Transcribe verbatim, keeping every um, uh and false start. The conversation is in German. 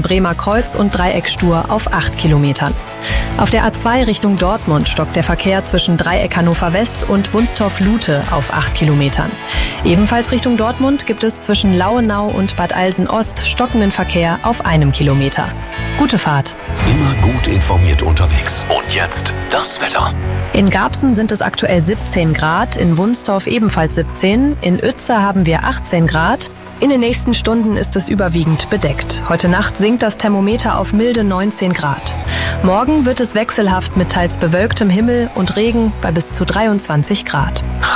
Bremer Kreuz und Dreieckstur auf acht Kilometern. Auf der A zwei Richtung Dortmund stockt der Verkehr zwischen Dreieck Hannover West und Wunstorf-Lute auf acht Kilometern. Ebenfalls Richtung Dortmund gibt es zwischen Lauenau und Bad Alsen-Ost stockenden Verkehr auf einem Kilometer. Gute Fahrt. Immer gut informiert unterwegs. Und jetzt das Wetter. In Garbsen sind es aktuell siebzehn Grad, in Wunstorf ebenfalls siebzehn, in Uetze haben wir achtzehn Grad. In den nächsten Stunden ist es überwiegend bedeckt. Heute Nacht sinkt das Thermometer auf milde neunzehn Grad. Morgen wird es wechselhaft mit teils bewölktem Himmel und Regen bei bis zu dreiundzwanzig Grad.